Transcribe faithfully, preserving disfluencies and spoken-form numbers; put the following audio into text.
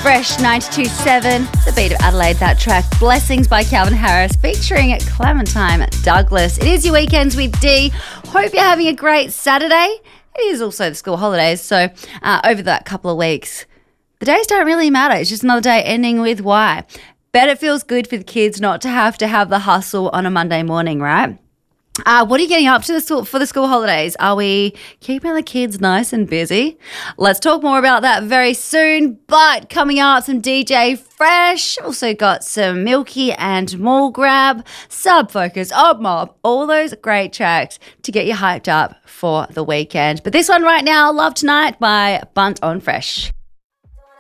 Fresh ninety-two point seven, the beat of Adelaide, that track. Blessings by Calvin Harris featuring Clementine Douglas. It is your weekends with D. Hope you're having a great Saturday. It is also the school holidays, so uh, over that couple of weeks, the days don't really matter. It's just another day ending with Y. Bet it feels good for the kids not to have to have the hustle on a Monday morning, right? Uh, what are you getting up to the school, for the school holidays? Are we keeping the kids nice and busy? Let's talk more about that very soon. But coming up, some D J Fresh. Also got some Milky and Mall Grab, Sub Focus, Ob Mob, all those great tracks to get you hyped up for the weekend. But this one right now, Love Tonight by Bunt on Fresh.